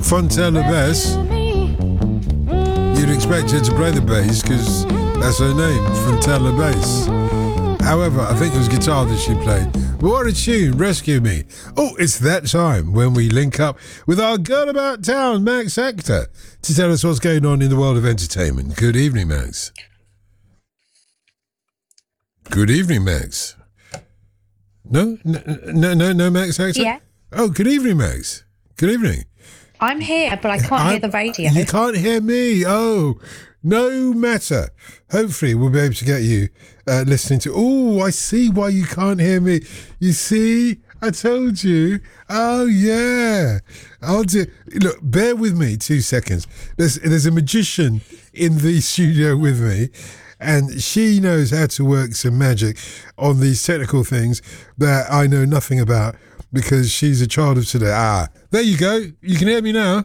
Fontella bass. You'd expect her to play the bass because that's her name, Fontella bass. However, I think it was guitar that she played. But what a tune, Rescue Me. Oh, it's that time when we link up with our girl about town, Max Hector, to tell us what's going on in the world of entertainment. Good evening, Max. Good evening, Max. No, Max Hector? Yeah. Oh, good evening, Max. Good evening. I'm here, but I can't hear the radio. You can't hear me. Oh, no matter. Hopefully, we'll be able to get you listening to... Oh, I see why you can't hear me. You see? I told you. Oh, yeah. Look, bear with me 2 seconds. There's a magician in the studio with me, and she knows how to work some magic on these technical things that I know nothing about because she's a child of today. Ah, there you go. You can hear me now.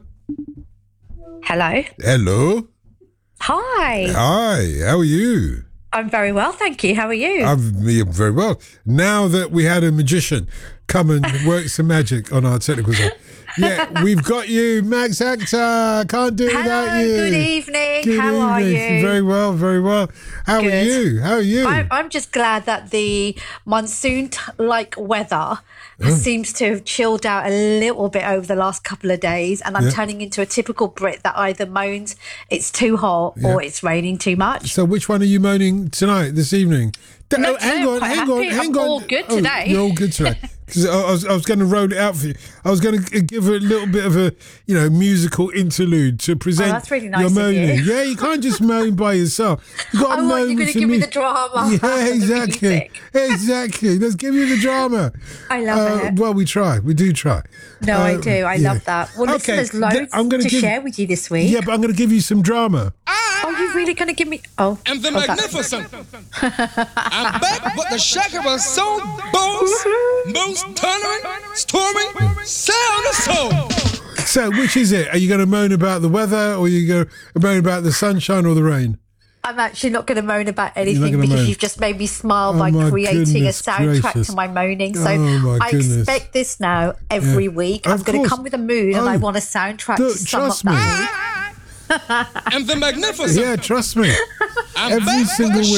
Hello. Hello. Hi. Hi. How are you? I'm very well, thank you. How are you? I'm very well. Now that we had a magician come and work some magic on our technical side. Yeah, we've got you, Max Hector. Can't do it without you. Good evening. Good How are evening. you? Very well, very well. How are you? How are you? I'm just glad that the monsoon-like weather seems to have chilled out a little bit over the last couple of days, and I'm turning into a typical Brit that either moans it's too hot or it's raining too much. So which one are you moaning tonight, this evening? No, hang on. I'm all good today. You're all good today. Because I was going to roll it out for you. I was going to give it a little bit of a, musical interlude to present. Oh, that's really nice your moaning. of you. Yeah, you can't just moan by yourself. You got to moan. You're going to give me the drama. Yeah, exactly. Exactly. Let's give you the drama. I love it. Well, we try. We do try. No, I do. I love that. Well, listen, there's loads to share with you this week. Yeah, but I'm going to give you some drama. Are you really going to give me... Oh. And the magnificent. I'm back, but the shaker was so boss, most thundering, storming, sound of soul. So, which is it? Are you going to moan about the weather, or are you going to moan about the sunshine or the rain? I'm actually not going to moan about anything because you've just made me smile by creating a soundtrack to my moaning. So I expect this now every week. I'm going to come with a mood and I want a soundtrack to sum up that mood. And the magnificent. Yeah, trust me. Every single week.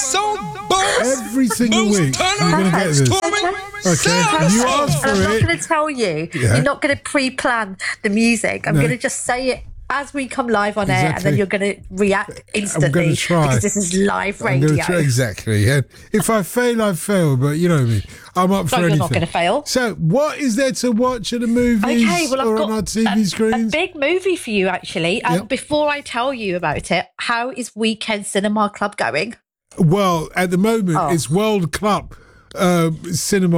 Every single week. You're going to get this. Okay, you asked for it. I'm not going to tell you. Yeah. You're not going to pre-plan the music. I'm going to just say it as we come live on air, and then you're going to react instantly. I'm going to try. Because this is live radio. Exactly. And if I fail, I fail. But you know me. I'm up for anything. You're not going to fail. So what is there to watch at the movies or on our TV screens? A big movie for you, actually. Before I tell you about it, how is Weekend Cinema Club going? Well, at the moment, it's World Club Cinema